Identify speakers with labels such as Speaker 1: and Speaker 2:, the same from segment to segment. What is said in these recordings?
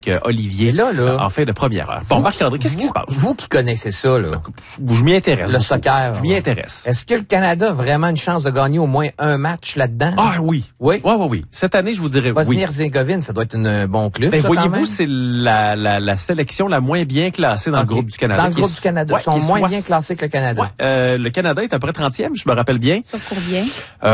Speaker 1: Olivier, en fin de première heure. Bon, Marc-André, qu'est-ce qui se passe?
Speaker 2: Vous qui connaissez ça, là.
Speaker 1: Je m'y intéresse.
Speaker 2: Le soccer.
Speaker 1: Je m'y intéresse.
Speaker 2: Est-ce que le Canada a vraiment une chance de gagner au moins un match là-dedans?
Speaker 1: Ah oui.
Speaker 2: Oui?
Speaker 1: Oui. Cette année, je vous dirais oui.
Speaker 2: Bosnie-Herzégovine, ça doit être un bon club.
Speaker 1: Ben, voyez-vous, c'est la sélection la moins bien classée dans le groupe du Canada.
Speaker 2: Dans le groupe du Canada. Ils sont moins bien classés que le Canada.
Speaker 1: Ouais. Le Canada est à peu près 30e, je me rappelle bien.
Speaker 3: Sur combien?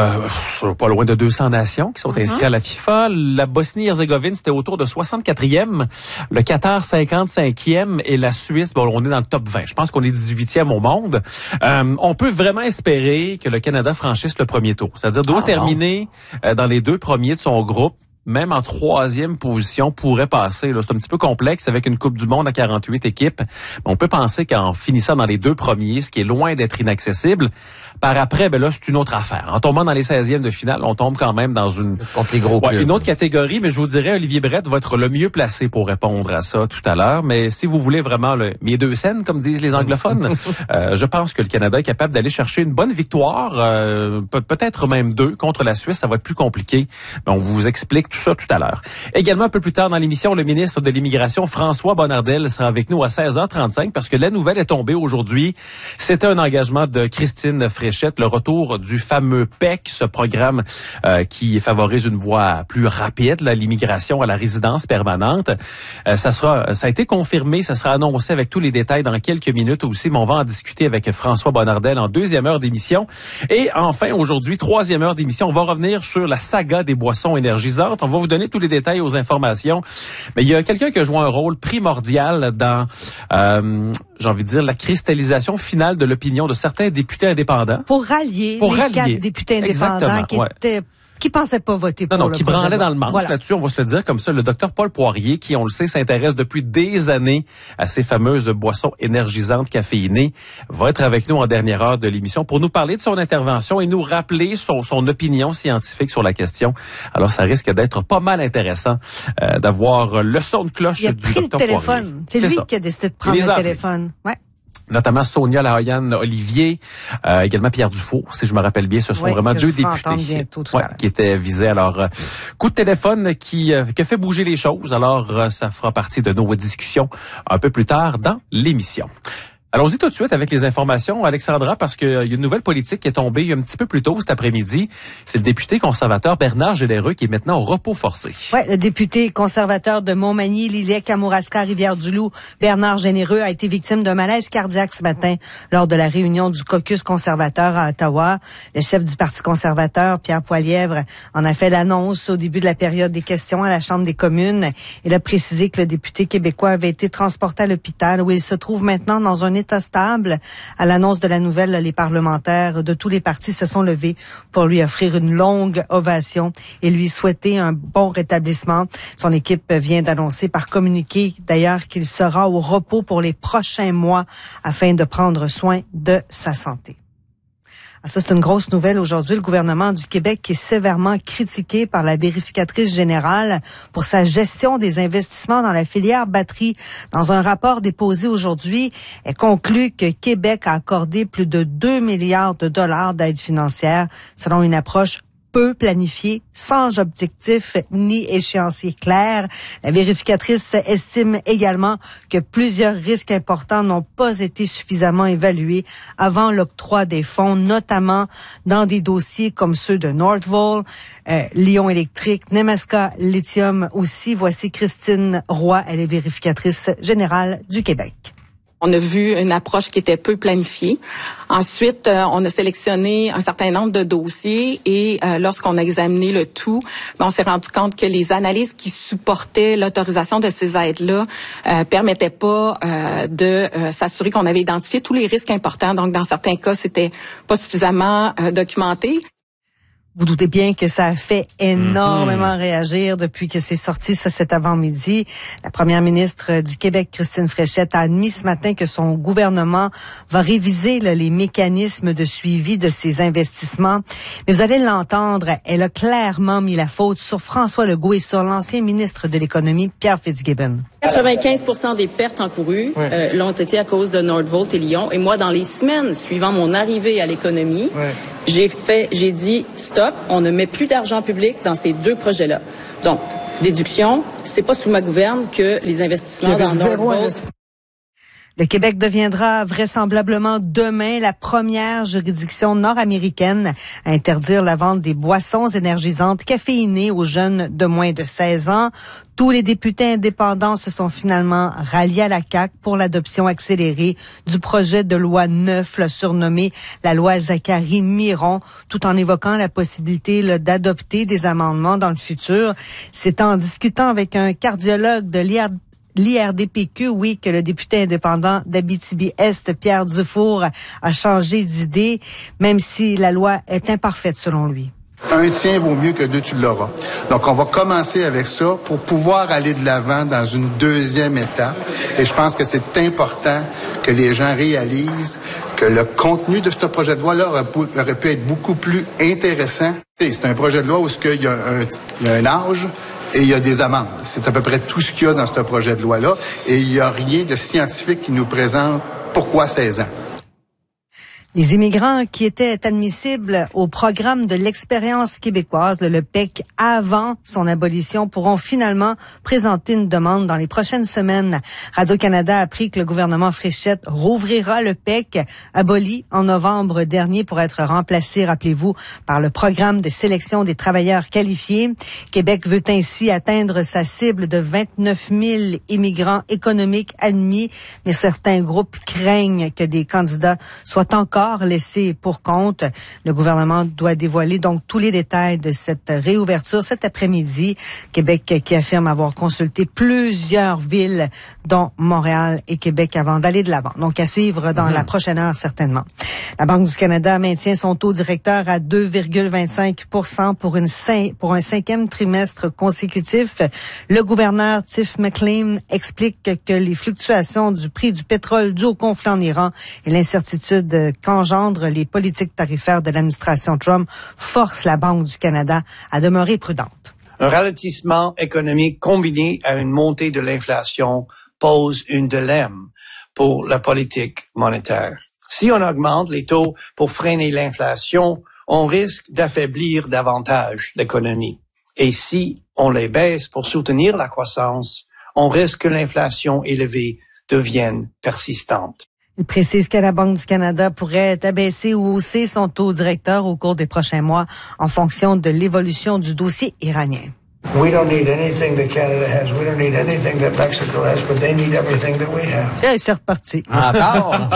Speaker 1: Pas loin de 200 nations qui sont inscrites à la FIFA. La Bosnie-Herzégovine, c'était autour de 64e. Le Qatar, 55e. Et la Suisse, bon, on est dans le top 20. Je pense qu'on est 18e au monde. On peut vraiment espérer que le Canada franchisse le premier tour. C'est-à-dire doit terminer dans les deux premiers de son groupe. Même en troisième position, pourrait passer. Là, c'est un petit peu complexe avec une Coupe du Monde à 48 équipes. Mais on peut penser qu'en finissant dans les deux premiers, ce qui est loin d'être inaccessible, par après, ben là, c'est une autre affaire. En tombant dans les 16e de finale, on tombe quand même dans une
Speaker 2: contre les gros clubs.
Speaker 1: Une autre catégorie, mais je vous dirais, Olivier Brett va être le mieux placé pour répondre à ça tout à l'heure. Mais si vous voulez vraiment mes deux scènes, comme disent les anglophones, je pense que le Canada est capable d'aller chercher une bonne victoire, peut-être même deux contre la Suisse. Ça va être plus compliqué. Mais on vous explique tout ça tout à l'heure. Également, un peu plus tard dans l'émission, le ministre de l'Immigration, François Bonnardel, sera avec nous à 16h35 parce que la nouvelle est tombée aujourd'hui. C'était un engagement de Christine Fréchette, le retour du fameux PEC, ce programme qui favorise une voie plus rapide, l'immigration à la résidence permanente. Ça a été confirmé, ça sera annoncé avec tous les détails dans quelques minutes aussi, mais on va en discuter avec François Bonnardel en deuxième heure d'émission. Et enfin, aujourd'hui, troisième heure d'émission, on va revenir sur la saga des boissons énergisantes. On va vous donner tous les détails aux informations. Mais il y a quelqu'un qui a joué un rôle primordial dans, j'ai envie de dire, la cristallisation finale de l'opinion de certains députés indépendants.
Speaker 4: Pour rallier les 4 députés indépendants qui pensaient pas voter pour le projet.
Speaker 1: Qui branlaient dans le manche là-dessus, on va se le dire comme ça. Le docteur Paul Poirier, qui, on le sait, s'intéresse depuis des années à ces fameuses boissons énergisantes caféinées, va être avec nous en dernière heure de l'émission pour nous parler de son intervention et nous rappeler son opinion scientifique sur la question. Alors, ça risque d'être pas mal intéressant d'avoir le son de cloche du docteur Poirier.
Speaker 4: C'est lui qui a décidé de prendre le téléphone. Ouais.
Speaker 1: Notamment Sonia Lahoyan-Olivier, également Pierre Dufour, si je me rappelle bien, ce sont vraiment deux députés qui étaient visés. Alors, coup de téléphone qui a fait bouger les choses. Alors, ça fera partie de nos discussions un peu plus tard dans l'émission. Allons-y tout de suite avec les informations, Alexandra, parce qu'il y a une nouvelle politique qui est tombée un petit peu plus tôt cet après-midi. C'est le député conservateur Bernard Généreux qui est maintenant au repos forcé.
Speaker 4: Oui, le député conservateur de Montmagny, Lilley, Kamouraska, Rivière-du-Loup, Bernard Généreux, a été victime d'un malaise cardiaque ce matin lors de la réunion du caucus conservateur à Ottawa. Le chef du Parti conservateur, Pierre Poilievre, en a fait l'annonce au début de la période des questions à la Chambre des communes. Il a précisé que le député québécois avait été transporté à l'hôpital où il se trouve maintenant dans un état stable. À l'annonce de la nouvelle, les parlementaires de tous les partis se sont levés pour lui offrir une longue ovation et lui souhaiter un bon rétablissement. Son équipe vient d'annoncer par communiqué d'ailleurs qu'il sera au repos pour les prochains mois afin de prendre soin de sa santé. Ça, c'est une grosse nouvelle aujourd'hui. Le gouvernement du Québec est sévèrement critiqué par la vérificatrice générale pour sa gestion des investissements dans la filière batterie. Dans un rapport déposé aujourd'hui, elle conclut que Québec a accordé plus de 2 milliards de dollars d'aide financière selon une approche peu planifié, sans objectif ni échéancier clair. La vérificatrice estime également que plusieurs risques importants n'ont pas été suffisamment évalués avant l'octroi des fonds, notamment dans des dossiers comme ceux de Northvolt, Lion Électrique, Nemaska Lithium aussi. Voici Christine Roy, elle est vérificatrice générale du Québec.
Speaker 5: On a vu une approche qui était peu planifiée. Ensuite, on a sélectionné un certain nombre de dossiers et lorsqu'on a examiné le tout, on s'est rendu compte que les analyses qui supportaient l'autorisation de ces aides-là permettaient pas de s'assurer qu'on avait identifié tous les risques importants. Donc, dans certains cas, c'était pas suffisamment documenté.
Speaker 4: Vous doutez bien que ça a fait énormément réagir depuis que c'est sorti cet avant-midi. La première ministre du Québec, Christine Fréchette, a admis ce matin que son gouvernement va réviser les mécanismes de suivi de ces investissements. Mais vous allez l'entendre, elle a clairement mis la faute sur François Legault et sur l'ancien ministre de l'Économie, Pierre Fitzgibbon.
Speaker 6: 95% des pertes encourues l'ont été à cause de Northvolt et Lion. Et moi, dans les semaines suivant mon arrivée à l'économie, j'ai dit stop, on ne met plus d'argent public dans ces deux projets-là. Donc, déduction. C'est pas sous ma gouverne que les investissements dans Northvolt.
Speaker 4: Le Québec deviendra vraisemblablement demain la première juridiction nord-américaine à interdire la vente des boissons énergisantes caféinées aux jeunes de moins de 16 ans. Tous les députés indépendants se sont finalement ralliés à la CAQ pour l'adoption accélérée du projet de loi 9, surnommé la loi Zachary-Miron, tout en évoquant la possibilité d'adopter des amendements dans le futur. C'est en discutant avec un cardiologue de l'IRDPQ, oui, que le député indépendant d'Abitibi-Est, Pierre Dufour, a changé d'idée, même si la loi est imparfaite selon lui.
Speaker 3: Un tien vaut mieux que deux, tu l'auras. Donc, on va commencer avec ça pour pouvoir aller de l'avant dans une deuxième étape. Et je pense que c'est important que les gens réalisent que le contenu de ce projet de loi-là aurait pu être beaucoup plus intéressant. C'est un projet de loi où il y a un âge, et il y a des amendes. C'est à peu près tout ce qu'il y a dans ce projet de loi-là. Et il n'y a rien de scientifique qui nous présente pourquoi 16 ans.
Speaker 4: Les immigrants qui étaient admissibles au programme de l'expérience québécoise, le PEQ, avant son abolition, pourront finalement présenter une demande dans les prochaines semaines. Radio-Canada a appris que le gouvernement Fréchette rouvrira le PEQ, aboli en novembre dernier pour être remplacé, rappelez-vous, par le programme de sélection des travailleurs qualifiés. Québec veut ainsi atteindre sa cible de 29 000 immigrants économiques admis, mais certains groupes craignent que des candidats soient encore laissés pour compte. Le gouvernement doit dévoiler donc tous les détails de cette réouverture cet après-midi. Québec qui affirme avoir consulté plusieurs villes, dont Montréal et Québec, avant d'aller de l'avant. Donc à suivre dans la prochaine heure certainement. La Banque du Canada maintient son taux directeur à 2,25% pour un cinquième trimestre consécutif. Le gouverneur Tiff McLean explique que les fluctuations du prix du pétrole dû au conflit en Iran et l'incertitude qu'engendrent les politiques tarifaires de l'administration Trump forcent la Banque du Canada à demeurer prudente.
Speaker 7: Un ralentissement économique combiné à une montée de l'inflation pose un dilemme pour la politique monétaire. Si on augmente les taux pour freiner l'inflation, on risque d'affaiblir davantage l'économie. Et si on les baisse pour soutenir la croissance, on risque que l'inflation élevée devienne persistante.
Speaker 4: Il précise que la Banque du Canada pourrait abaisser ou hausser son taux directeur au cours des prochains mois en fonction de l'évolution du dossier iranien.
Speaker 8: We don't need anything that Canada has. We don't need anything that Mexico has, but they need everything that we have.
Speaker 4: C'est reparti.
Speaker 2: Encore?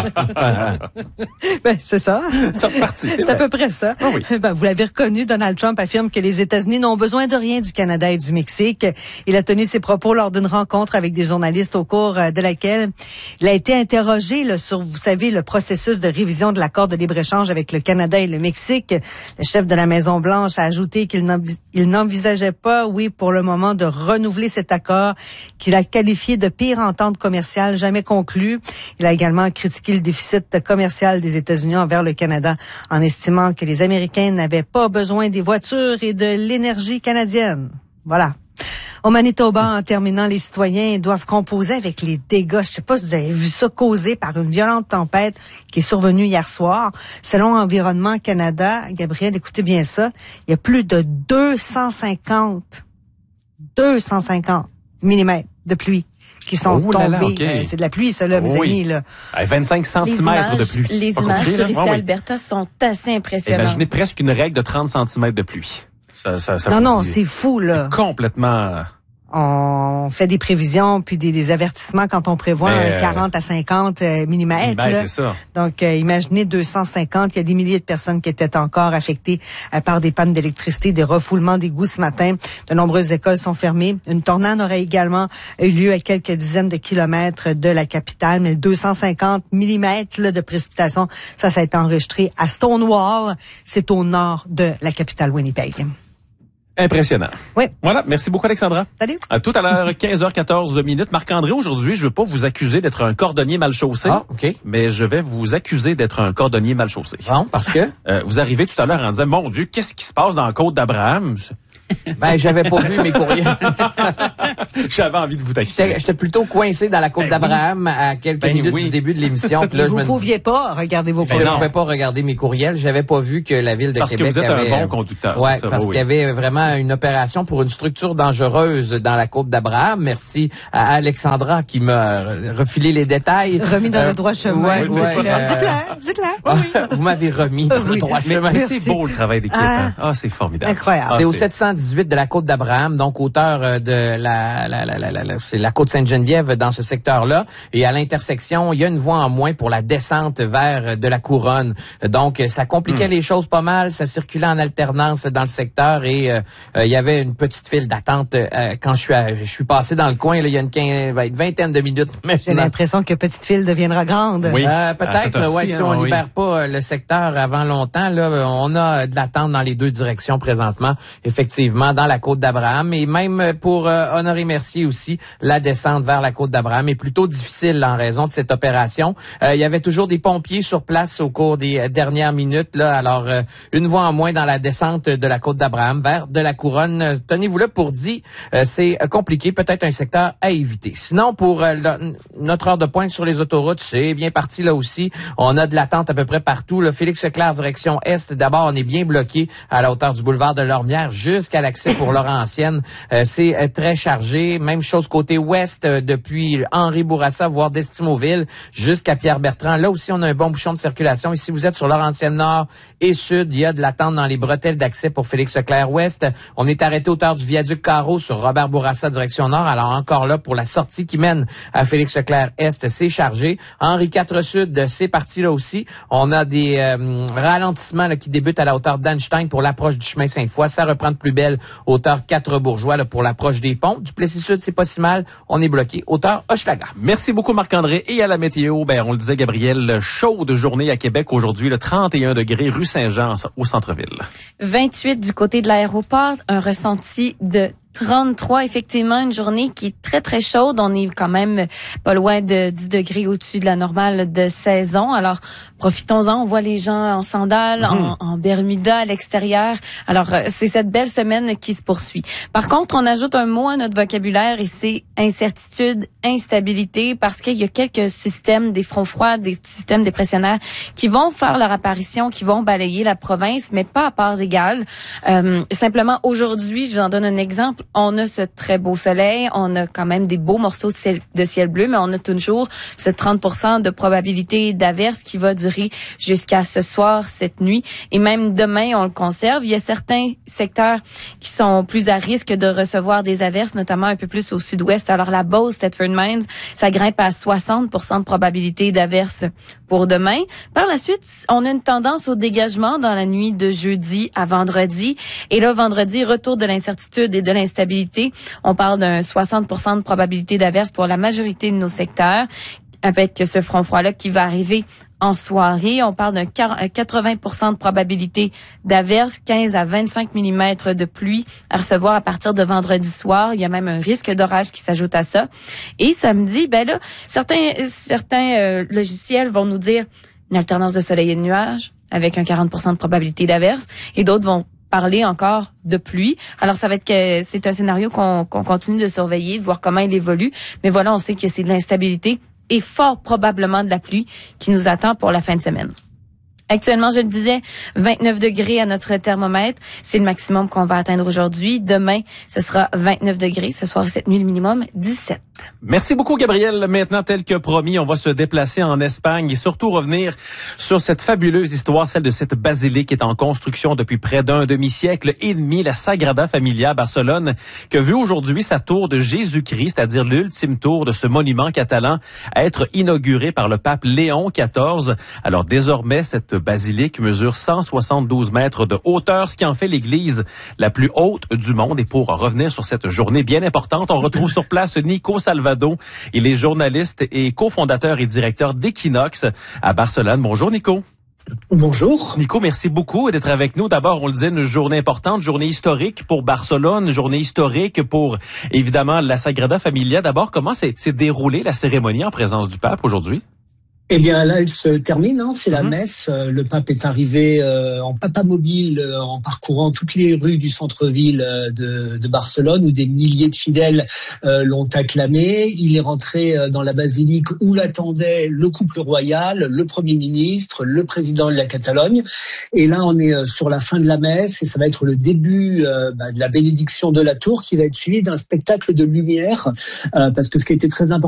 Speaker 4: Ben, c'est ça.
Speaker 1: C'est reparti.
Speaker 4: C'est à peu près ça.
Speaker 1: Ah oui.
Speaker 4: Ben, vous l'avez reconnu, Donald Trump affirme que les États-Unis n'ont besoin de rien du Canada et du Mexique. Il a tenu ses propos lors d'une rencontre avec des journalistes au cours de laquelle il a été interrogé sur, vous savez, le processus de révision de l'accord de libre-échange avec le Canada et le Mexique. Le chef de la Maison-Blanche a ajouté qu'il n'envisageait pas, pour le moment, de renouveler cet accord qu'il a qualifié de pire entente commerciale jamais conclue. Il a également critiqué le déficit commercial des États-Unis envers le Canada en estimant que les Américains n'avaient pas besoin des voitures et de l'énergie canadienne. Voilà. Au Manitoba, en terminant, les citoyens doivent composer avec les dégâts. Je sais pas si vous avez vu ça, causés par une violente tempête qui est survenue hier soir. Selon Environnement Canada, Gabriel, écoutez bien ça, il y a plus de 250 millimètres de pluie qui sont tombés.
Speaker 1: Okay.
Speaker 4: C'est de la pluie, ça, là, mes amis. Là.
Speaker 1: 25 centimètres de pluie.
Speaker 9: Les images sur Ici Alberta sont assez impressionnantes.
Speaker 1: Imaginez presque une règle de 30 centimètres de pluie. Ça
Speaker 4: non, c'est fou, là.
Speaker 1: C'est complètement...
Speaker 4: On fait des prévisions puis des avertissements quand on prévoit 40 à 50 millimètres.
Speaker 1: C'est ça.
Speaker 4: Donc, imaginez 250. Il y a des milliers de personnes qui étaient encore affectées par des pannes d'électricité, des refoulements d'égouts ce matin. De nombreuses écoles sont fermées. Une tornade aurait également eu lieu à quelques dizaines de kilomètres de la capitale. Mais 250 millimètres de précipitation, ça a été enregistré à Stonewall. C'est au nord de la capitale Winnipeg.
Speaker 1: Impressionnant.
Speaker 4: Oui.
Speaker 1: Voilà. Merci beaucoup, Alexandra.
Speaker 4: Salut.
Speaker 1: À tout à l'heure, 15h14. Marc-André, aujourd'hui, je veux pas vous accuser d'être un cordonnier mal chaussé.
Speaker 2: Ah, OK.
Speaker 1: Mais je vais vous accuser d'être un cordonnier mal chaussé.
Speaker 2: Bon, parce que?
Speaker 1: Vous arrivez tout à l'heure en disant, mon Dieu, qu'est-ce qui se passe dans la côte d'Abraham?
Speaker 2: Ben, j'avais pas vu mes courriels.
Speaker 1: J'avais envie de vous taquiner.
Speaker 2: J'étais plutôt coincé dans la côte d'Abraham à quelques minutes du début de l'émission. Là,
Speaker 4: vous ne pouviez pas regarder vos courriels.
Speaker 2: Je ne pouvais pas regarder mes courriels. J'avais pas vu que la ville de Québec
Speaker 1: Parce que vous êtes
Speaker 2: avait,
Speaker 1: un bon conducteur.
Speaker 2: Ouais,
Speaker 1: c'est ça,
Speaker 2: parce qu'il y avait vraiment une opération pour une structure dangereuse dans la côte d'Abraham. Merci à Alexandra qui m'a refilé les détails.
Speaker 4: Remis dans le droit chemin.
Speaker 2: Vous m'avez remis dans le droit chemin.
Speaker 1: Mais c'est beau le travail d'équipe. C'est formidable.
Speaker 4: Incroyable.
Speaker 2: C'est au 718 de la côte d'Abraham, donc hauteur de c'est la côte Sainte-Geneviève dans ce secteur-là. Et à l'intersection, il y a une voie en moins pour la descente vers de la Couronne. Donc, ça compliquait les choses pas mal. Ça circulait en alternance dans le secteur et il y avait une petite file d'attente quand je suis passé dans le coin. Là, il y a une vingtaine de minutes.
Speaker 4: J'ai l'impression que petite file deviendra grande.
Speaker 1: Oui.
Speaker 2: Peut-être, si on libère pas le secteur avant longtemps, là, on a de l'attente dans les deux directions présentement, effectivement, dans la côte d'Abraham. Et même pour Honoré-Mercier aussi, la descente vers la côte d'Abraham est plutôt difficile en raison de cette opération. Il y avait toujours des pompiers sur place au cours des dernières minutes. Là, alors, une voie en moins dans la descente de la côte d'Abraham vers de la Couronne. Tenez-vous là pour dire, c'est compliqué, peut-être un secteur à éviter. Sinon, pour notre heure de pointe sur les autoroutes, c'est bien parti là aussi. On a de l'attente à peu près partout. Là, Félix-Leclerc, direction Est. D'abord, on est bien bloqué à la hauteur du boulevard de Lormière jusqu'à l'accès pour Laurentienne. C'est très chargé. Même chose côté Ouest, depuis Henri Bourassa, voire d'Estimauville, jusqu'à Pierre-Bertrand. Là aussi, on a un bon bouchon de circulation. Et si vous êtes sur Laurentienne Nord et Sud, il y a de l'attente dans les bretelles d'accès pour Félix-Leclerc Ouest. On est arrêté à hauteur du viaduc Carreau sur Robert Bourassa, direction Nord. Alors encore là, pour la sortie qui mène à Félix-Leclerc Est, c'est chargé. Henri IV Sud, c'est parti là aussi. On a des ralentissements là, qui débutent à la hauteur d'Einstein pour l'approche du chemin Sainte-Foy. Ça reprend de plus belle hauteur 4 Bourgeois là, pour l'approche des ponts. Du Plessis-Sud, c'est pas si mal. On est bloqué. Hauteur Hochelaga.
Speaker 1: Merci beaucoup Marc-André. Et à la météo, on le disait Gabriel, chaude journée à Québec aujourd'hui, le 31 degrés rue Saint-Jean au centre-ville.
Speaker 9: 28 du côté de l'aéroport, un ressenti de 33, effectivement, une journée qui est très, très chaude. On est quand même pas loin de 10 degrés au-dessus de la normale de saison. Alors, profitons-en. On voit les gens en sandales, en Bermuda à l'extérieur. Alors, c'est cette belle semaine qui se poursuit. Par contre, on ajoute un mot à notre vocabulaire et c'est incertitude, instabilité, parce qu'il y a quelques systèmes, des fronts froids, des systèmes dépressionnaires qui vont faire leur apparition, qui vont balayer la province, mais pas à parts égales. Simplement, aujourd'hui, je vous en donne un exemple. On a ce très beau soleil, on a quand même des beaux morceaux de ciel bleu, mais on a toujours ce 30% de probabilité d'averse qui va durer jusqu'à ce soir, cette nuit. Et même demain, on le conserve. Il y a certains secteurs qui sont plus à risque de recevoir des averses, notamment un peu plus au sud-ouest. Alors la Beauce, Thetford Mines, ça grimpe à 60% de probabilité d'averse pour demain. Par la suite, on a une tendance au dégagement dans la nuit de jeudi à vendredi. Et là, vendredi, retour de l'incertitude et de l'instabilité. On parle d'un 60% de probabilité d'averse pour la majorité de nos secteurs, avec ce front froid-là qui va arriver en soirée. On parle d'un 80% de probabilité d'averse, 15 à 25 mm de pluie à recevoir à partir de vendredi soir. Il y a même un risque d'orage qui s'ajoute à ça. Et samedi, là, certains logiciels vont nous dire une alternance de soleil et de nuages avec un 40% de probabilité d'averse, et d'autres vont parler encore de pluie. Alors, ça va être que c'est un scénario qu'on continue de surveiller, de voir comment il évolue. Mais voilà, on sait que c'est de l'instabilité et fort probablement de la pluie qui nous attend pour la fin de semaine. Actuellement, je le disais, 29 degrés à notre thermomètre. C'est le maximum qu'on va atteindre aujourd'hui. Demain, ce sera 29 degrés. Ce soir et cette nuit, le minimum, 17.
Speaker 1: Merci beaucoup, Gabriel. Maintenant, tel que promis, on va se déplacer en Espagne et surtout revenir sur cette fabuleuse histoire, celle de cette basilique qui est en construction depuis près d'un demi-siècle et demi, la Sagrada Familia à Barcelone, qui a vu aujourd'hui sa tour de Jésus-Christ, c'est-à-dire l'ultime tour de ce monument catalan, être inauguré par le pape Léon XIV. Alors désormais, cette basilique mesure 172 mètres de hauteur, ce qui en fait l'église la plus haute du monde. Et pour revenir sur cette journée bien importante, on retrouve sur place Nico Salvado. Il est journaliste et cofondateur et directeur d'Equinox à Barcelone. Bonjour Nico.
Speaker 10: Bonjour.
Speaker 1: Nico, merci beaucoup d'être avec nous. D'abord, on le disait, une journée importante, journée historique pour Barcelone, journée historique pour, évidemment, la Sagrada Familia. D'abord, comment s'est déroulée la cérémonie en présence du pape aujourd'hui?
Speaker 10: Eh bien là, elle se termine, c'est la messe. Le pape est arrivé en papamobile en parcourant toutes les rues du centre-ville de Barcelone où des milliers de fidèles l'ont acclamé. Il est rentré dans la basilique où l'attendait le couple royal, le Premier ministre, le président de la Catalogne. Et là, on est sur la fin de la messe et ça va être le début de la bénédiction de la tour qui va être suivi d'un spectacle de lumière parce que ce qui était très important